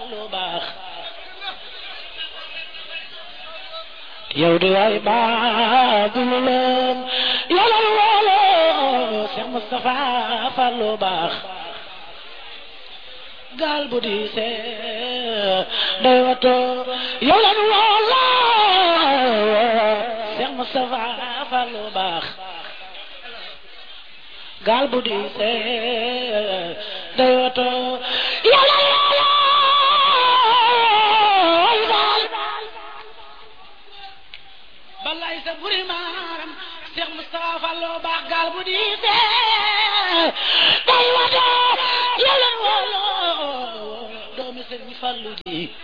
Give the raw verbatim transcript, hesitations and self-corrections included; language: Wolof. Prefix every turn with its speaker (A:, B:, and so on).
A: Fallu baax yow de yaay baabul leen yàlla wala Cheikh Moustapha Fallu baax gaal bu diisee day wato yow la wala Cheikh Moustapha Fallu baax gaal bu diisee day wato yow la wala balay sa buri maaram Cheikh Moustapha Fallu baax gaal bu diisee day wato yow la wala doomi Sëriñ Fallu ji